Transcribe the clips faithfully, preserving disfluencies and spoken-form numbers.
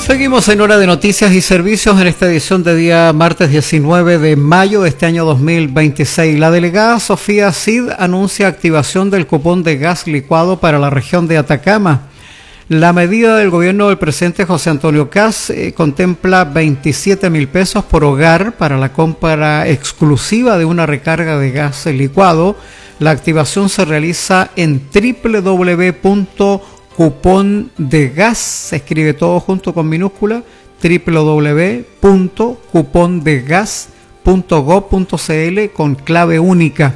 Seguimos en Hora de Noticias y Servicios en esta edición de día martes diecinueve de mayo de este año dos mil veintiséis. La delegada Sofía Cid anuncia activación del cupón de gas licuado para la región de Atacama. La medida del gobierno del presidente José Antonio Kast eh, contempla veintisiete mil pesos por hogar para la compra exclusiva de una recarga de gas licuado. La activación se realiza en doble u doble u doble u punto cupón de gas, se escribe todo junto con minúscula, doble u doble u doble u punto cupón de gas punto gob punto cl con clave única.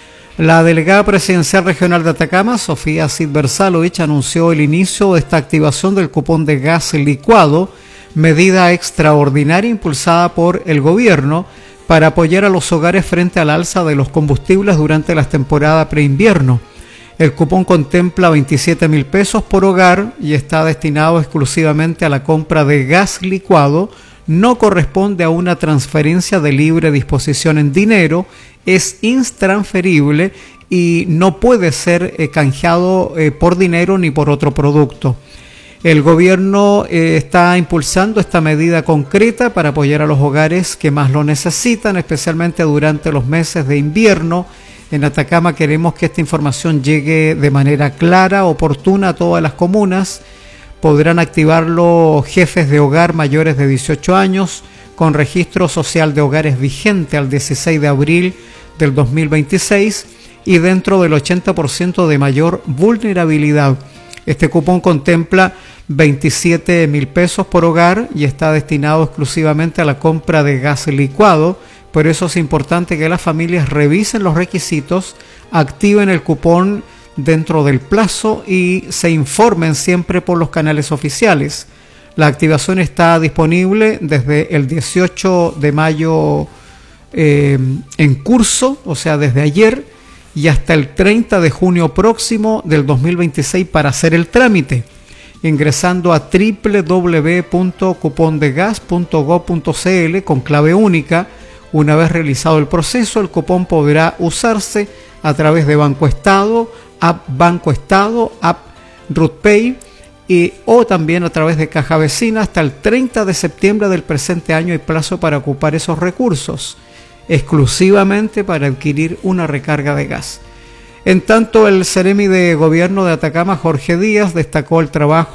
La delegada presidencial regional de Atacama, Sofía Cid Versalovich, anunció el inicio de esta activación del cupón de gas licuado, medida extraordinaria impulsada por el gobierno para apoyar a los hogares frente al alza de los combustibles durante la temporada preinvierno. El cupón contempla veintisiete mil pesos por hogar y está destinado exclusivamente a la compra de gas licuado. No corresponde a una transferencia de libre disposición en dinero, es intransferible y no puede ser eh, canjeado eh, por dinero ni por otro producto. El gobierno eh, está impulsando esta medida concreta para apoyar a los hogares que más lo necesitan, especialmente durante los meses de invierno. En Atacama queremos que esta información llegue de manera clara, oportuna a todas las comunas. Podrán activarlo jefes de hogar mayores de dieciocho años con registro social de hogares vigente al dieciséis de abril del dos mil veintiséis y dentro del ochenta por ciento de mayor vulnerabilidad. Este cupón contempla veintisiete mil pesos por hogar y está destinado exclusivamente a la compra de gas licuado. Por eso es importante que las familias revisen los requisitos, activen el cupón dentro del plazo y se informen siempre por los canales oficiales. La activación está disponible desde el dieciocho de mayo eh, en curso, o sea, desde ayer, y hasta el treinta de junio próximo del dos mil veintiséis para hacer el trámite, ingresando a doble u doble u doble u punto cupón de gas punto gob punto cl con clave única. Una vez realizado el proceso, el cupón podrá usarse a través de Banco Estado, App Banco Estado, App RutPay y, o también a través de Caja Vecina. Hasta el treinta de septiembre del presente año hay plazo para ocupar esos recursos, exclusivamente para adquirir una recarga de gas. En tanto, el Seremi de Gobierno de Atacama, Jorge Díaz, destacó el trabajo